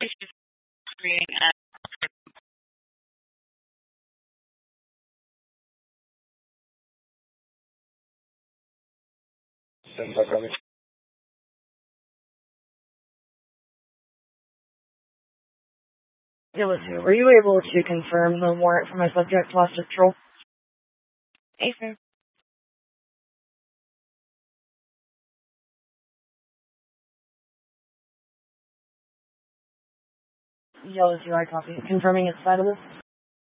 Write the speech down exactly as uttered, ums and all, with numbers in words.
screening and Yellow two, were you able to confirm the warrant for my subject last patrol? Affirm. Yellow two, I copy. Confirming it's side of this?